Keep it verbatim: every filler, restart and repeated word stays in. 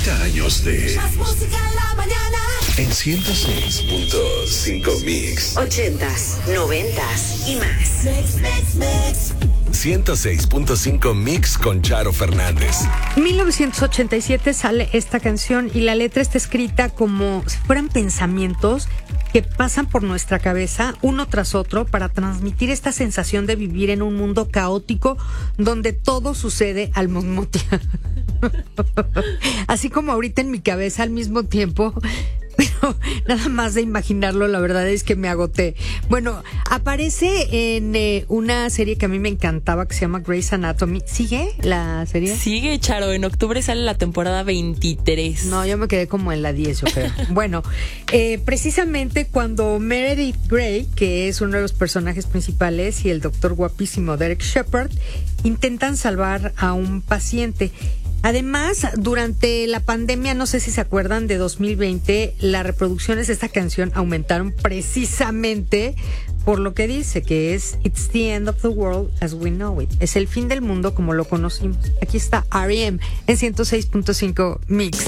treinta años de Más música en la mañana. En ciento seis punto cinco Mix. Ochentas, noventas y más. Mix, mix, mix. ciento seis punto cinco Mix con Charo Fernández. mil novecientos ochenta y siete sale esta canción y la letra está escrita como si fueran pensamientos que pasan por nuestra cabeza uno tras otro para transmitir esta sensación de vivir en un mundo caótico donde todo sucede al mismo tiempo. Así como ahorita en mi cabeza al mismo tiempo. Pero nada más de imaginarlo, la verdad es que me agoté. Bueno, aparece en eh, una serie que a mí me encantaba que se llama Grey's Anatomy. ¿Sigue la serie? Sigue, Charo. En octubre sale la temporada veintitrés. No, yo me quedé como en la diez, yo creo. Bueno, eh, precisamente cuando Meredith Grey, que es uno de los personajes principales, y el doctor guapísimo Derek Shepherd, intentan salvar a un paciente. Además, durante la pandemia, no sé si se acuerdan, de dos mil veinte, las reproducciones de esta canción aumentaron precisamente por lo que dice, que es It's the end of the world as we know it. Es el fin del mundo como lo conocimos. Aquí está R E M en ciento seis punto cinco Mix.